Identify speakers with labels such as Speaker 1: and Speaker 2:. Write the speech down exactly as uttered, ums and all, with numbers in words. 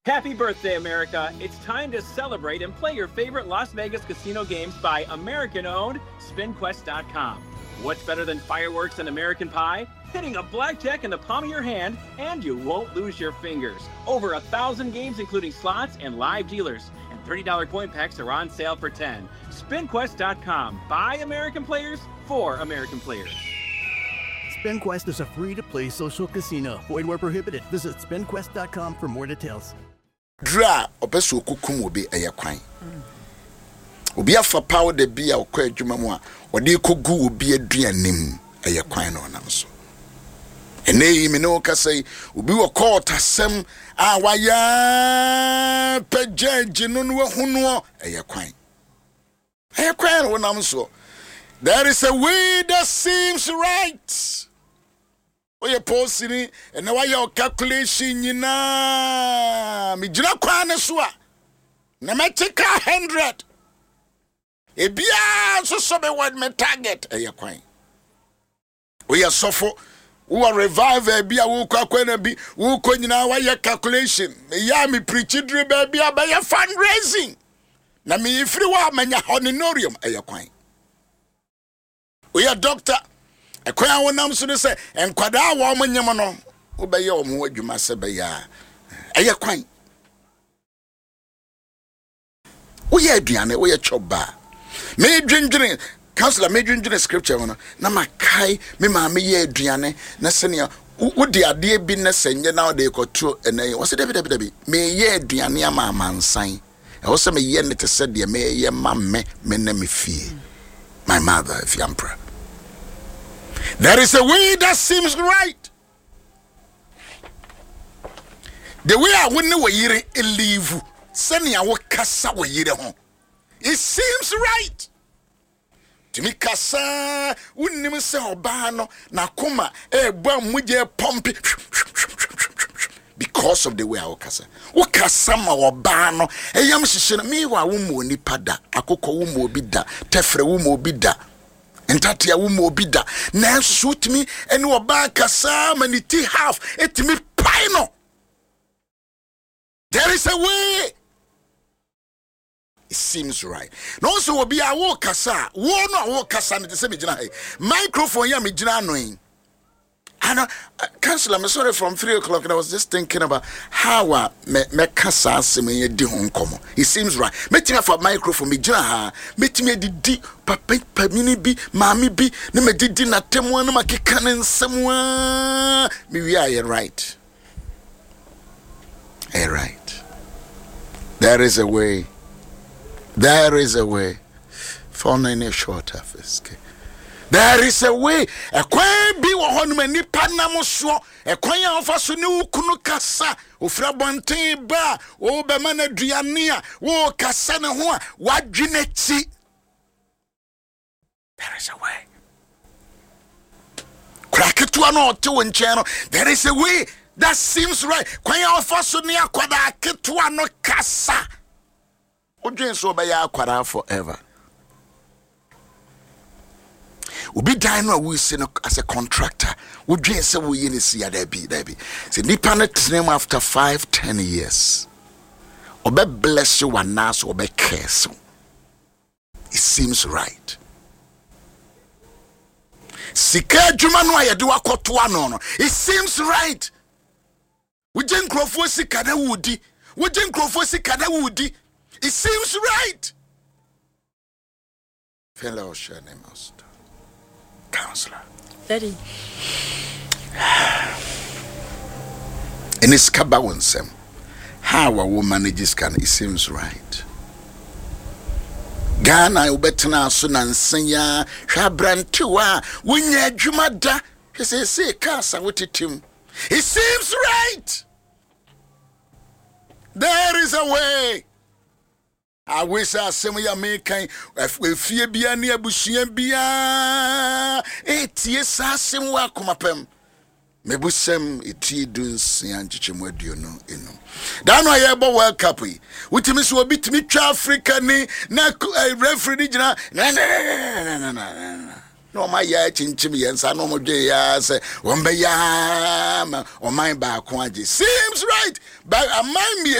Speaker 1: Happy birthday, America. It's time to celebrate and play your favorite Las Vegas casino games by American-owned Spin Quest dot com. What's better than fireworks and American pie? Hitting a blackjack in the palm of your hand, and you won't lose your fingers. Over a thousand games, including slots and live dealers. And thirty dollars coin packs are on sale for ten dollars. Spin Quest dot com. By American players, for American players.
Speaker 2: SpinQuest is a free-to-play social casino. Void where prohibited. Visit Spin Quest dot com for more details.
Speaker 3: Dra opeso kukum obi eyekwan. Obi afa power de bia okwa adwuma mu a ode kogu obi aduanem eyekwan no nam so. Ene yi me no kasai obi wo court asem a waya pejeje no no hunu eyekwan. Eyekwan no nam so. There is a way that seems right. Oye posini and now your calculation yina mi jina kwane so a na metika one hundred e bia so so be word me target e yakwan oye sofo wo revive e bia wo kwa kwa na bi wo ko nyina wa your calculation me ya mi preach dre ba bia ba ya fundraising na mi free wa manya honorarium e yakwan oye doctor ekwan wonam so say enkwada wo manyem no obeye wo ho adwuma se be ya eye kwan wo ye aduane wo ye choba me dwendwene counselor me dwendwene scripture no na makai me ma me ye aduane na senia wo di ade bi na senye na de kotro ene wo se dabi dabi dabi me ye aduane ama amansan e wo se me ye ne te se de me ye ma me me na me fie my mother if yampra. There is a way that seems right. The way I wouldn't know yire leave, sending our kasa wa yire hon. It seems right. To me kasa wouldn't say obano na kuma e bam muje pump because of the way I kasa. Wo kasa ma obano e yam hihye me wa wo mo ni pada akokọ wo mo bi da tefre wo mo bi da. Entatia womo obi da na shoot me ene oba kasa maniti half etimi pino. There is a way. It seems right. No so obi a wo kasa wo no wo kasa ne se me gina hai microphone ya me gina anoin. And uh, Councillor, I'm sorry, from three o'clock, and I was just thinking about how uh, me me kasa seme di hon komo. It seems right. Me tina for microphone, me jina ha. Me tina di di papa pamini bi, mami bi, ne me di di na temo na makeka ne nsem. Me we are right. Are right. There is a way. There is a way. For any short office. There is a way. A kwan bi wo honum ani panam so. E kwan ya ofa so ne ukunu kasa. Ofra bonten ba, o be ma na duane a, wo kasa ne ho a, wadwene ti. There is a way. Kraketu ano ote wo nchen no. There is a way that seems right. Kwan ya ofa so ne akwada ketu ano kasa. Odwen so be ya akwada forever. Ubi dino we see as a contractor. We dream say we yin see there be there be. Say nipa net name after five, ten years. Obe bless you one now so obe curse. It seems right. Sika juma no aye de wakoto ano no. It seems right. We jen krofo sika na wudi. We jen krofo sika na wudi. It seems right. Fellow share name us. Counselor.
Speaker 4: Daddy.
Speaker 3: And it's kabawonsem. How a woman manages can it seems right. Ghana ubetana sunan senya shabrantiwa winya jumada. He says, say kasa wutitim. It seems right. There is a way. I wish I some ya make if fear be a near bushian be a eight years assassin welcome upem. Mebusem iti duns and chichimwe do you know in no. Down I abo well capi. With him is bit me Africa ni na referee na na na na na. No my ya chinchimi and san no day ya say one be ya or mine back. Seems right. But a mind me